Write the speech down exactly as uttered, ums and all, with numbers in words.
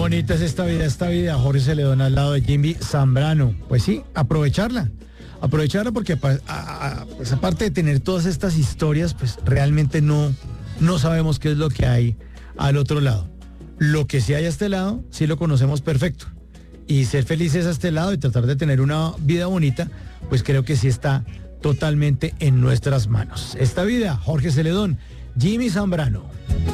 bonita es esta vida, esta vida, Jorge Celedón al lado de Jimmy Zambrano. Pues sí, aprovecharla, aprovecharla porque pa- a- a- pues aparte de tener todas estas historias, pues realmente no, no sabemos qué es lo que hay al otro lado. Lo que sí hay a este lado, sí lo conocemos perfecto. Y ser felices a este lado y tratar de tener una vida bonita, pues creo que sí está totalmente en nuestras manos. Esta vida, Jorge Celedón, Jimmy Zambrano.